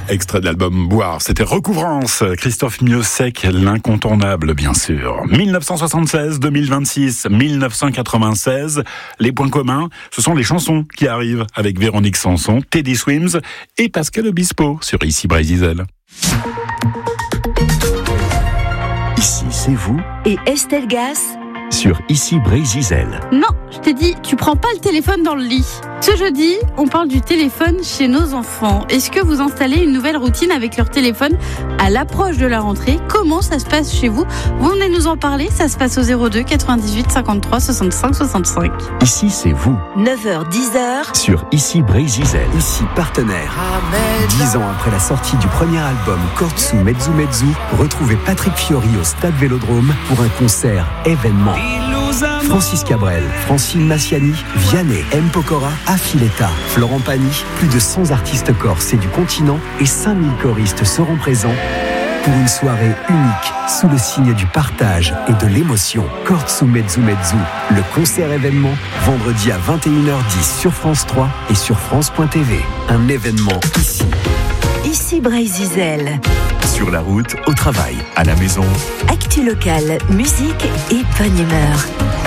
Extrait de l'album Boire, c'était Recouvrance, Christophe Miossec, l'incontournable bien sûr. 1976, 2026, 1996, les points communs, ce sont les chansons qui arrivent avec Véronique Sanson, Teddy Swims et Pascal Obispo sur Ici Brésil. Ici c'est vous et Estelle Gas sur Ici Brésil. Non, je t'ai dit, tu prends pas le téléphone dans le lit. Ce jeudi, on parle du téléphone chez nos enfants. Est-ce que vous installez une nouvelle routine avec leur téléphone à l'approche de la rentrée? Comment ça se passe chez vous? Vous venez nous en parler, ça se passe au 02 98 53 65 65. Ici c'est vous. 9h-10h sur Ici Brésil. Ici partenaire. 10 ans après la sortie du premier album Cortsu Mezzu Mezzu, retrouvez Patrick Fiori au Stade Vélodrome pour un concert événement. Francis Cabrel, Francine Massiani, Vianney, M. Pokora, Affiletta, Florent Pagny, plus de 100 artistes corses et du continent et 5000 choristes seront présents pour une soirée unique sous le signe du partage et de l'émotion. Cortsu Mezzu Mezzu, le concert événement, vendredi à 21h10 sur France 3 et sur France.tv. Un événement ici. Ici Brésil. Sur la route, au travail, à la maison. Actu locale, musique et bonne humeur.